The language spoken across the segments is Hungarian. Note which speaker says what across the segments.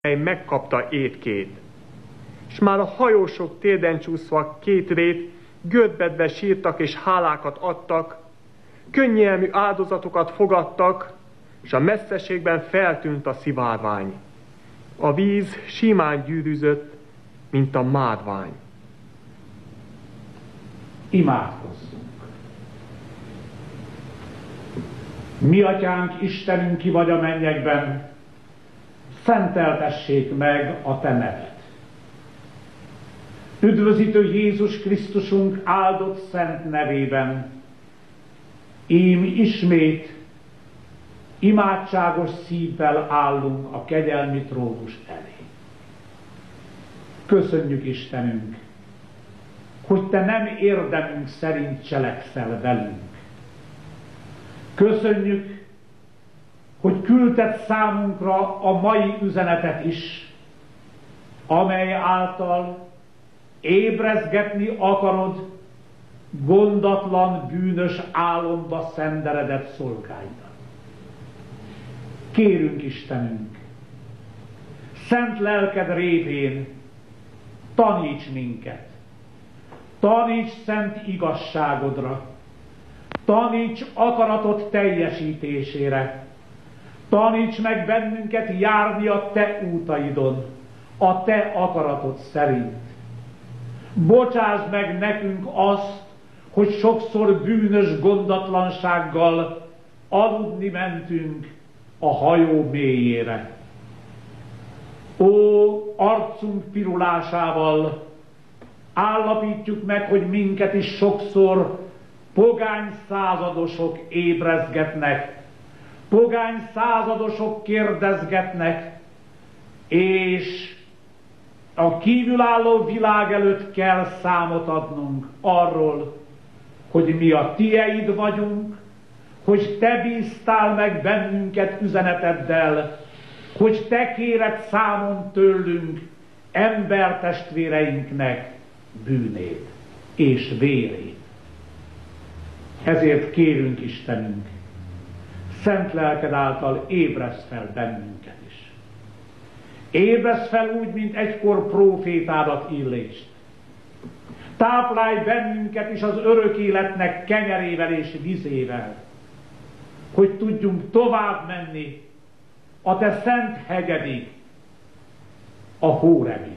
Speaker 1: mely megkapta étkét. És már a hajósok térden csúszva kétrét, görbedve sírtak és hálákat adtak, könnyelmű áldozatokat fogadtak, és a messzeségben feltűnt a szivárvány. A víz simán gyűrűzött, mint a márvány.
Speaker 2: Imádkozzunk! Mi atyánk, Istenünk, ki vagy a mennyekben, szenteltessék meg a te neved. Üdvözítő Jézus Krisztusunk áldott szent nevében, ím ismét imádságos szívvel állunk a kegyelmi trónus elé. Köszönjük, Istenünk, hogy te nem érdemünk szerint cselekszel velünk. Köszönjük, hogy küldted számunkra a mai üzenetet is, amely által ébrezgetni akarod gondatlan, bűnös álomba szenderedett szolgáidat. Kérünk, Istenünk, szent lelked révén taníts minket, taníts szent igazságodra, taníts akaratod teljesítésére, taníts meg bennünket járni a te útaidon, a te akaratod szerint. Bocsásd meg nekünk azt, hogy sokszor bűnös gondatlansággal aludni mentünk a hajó mélyére. Ó, arcunk pirulásával állapítjuk meg, hogy minket is sokszor pogány századosok ébrezgetnek, pogány századosok kérdezgetnek, és a kívülálló világ előtt kell számot adnunk arról, hogy mi a tieid vagyunk, hogy te bíztál meg bennünket üzeneteddel, hogy te kéred számon tőlünk embertestvéreinknek bűnét és vérét. Ezért kérünk, Istenünk, szent lelked által ébreszd fel bennünket is. Ébreszd fel úgy, mint egykor prófétádat Illést. Táplálj bennünket is az örök életnek kenyerével és vizével, hogy tudjunk tovább menni a te szent hegyedig, a Hórebig.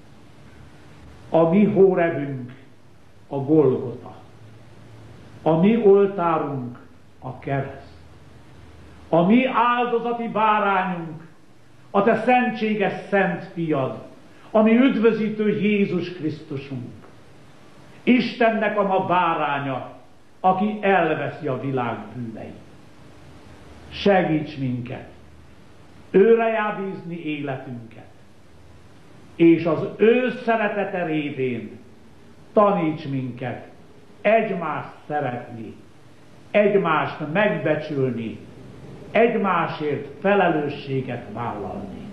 Speaker 2: A mi Hórebünk a Golgota, a mi oltárunk a kereszt, a mi áldozati bárányunk a te szentséges szent fiad, a mi üdvözítő Jézus Krisztusunk, Istennek a ma báránya, aki elveszi a világ bűneit. Segíts minket őre jábízni életünket, és az ő szeretete révén taníts minket egymást szeretni, egymást megbecsülni, egymásért felelősséget vállalni.